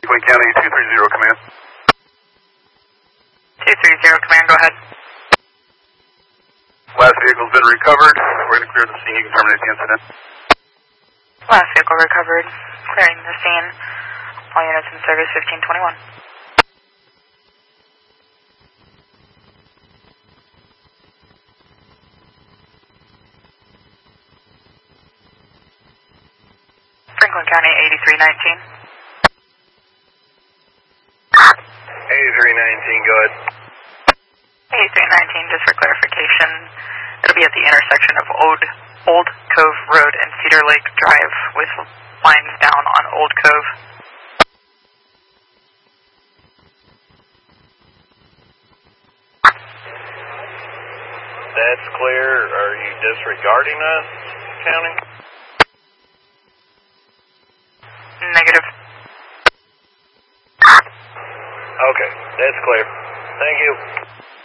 Franklin County 230 Command. 230 Command, go ahead. Last vehicle's been recovered. We're going to clear the scene. You can terminate the incident. Last vehicle recovered. Clearing the scene. All units in service 1521. Franklin County 8319. 8319, go ahead. 8319, just for clarification, it'll be at the intersection of Old Cove Road and Cedar Lake Drive with lines down on Old Cove. That's clear. Are you disregarding us, County? Negative. Okay, that's clear. Thank you.